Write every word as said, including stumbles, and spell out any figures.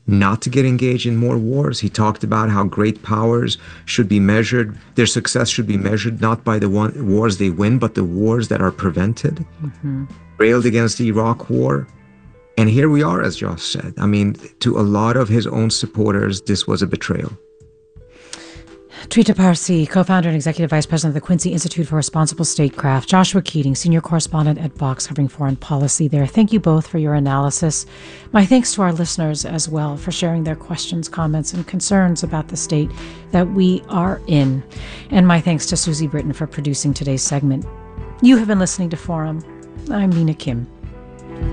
not to get engaged in more wars. He talked about how great powers should be measured, their success should be measured not by the one, wars they win, but the wars that are prevented. Mm-hmm. Railed against the Iraq War. And here we are, as Josh said. I mean, to a lot of his own supporters, this was a betrayal. Trita Parsi, co-founder and executive vice president of the Quincy Institute for Responsible Statecraft. Joshua Keating, senior correspondent at Vox covering foreign policy there. Thank you both for your analysis. My thanks to our listeners as well for sharing their questions, comments, and concerns about the state that we are in. And my thanks to Susie Britton for producing today's segment. You have been listening to Forum. I'm Mina Kim.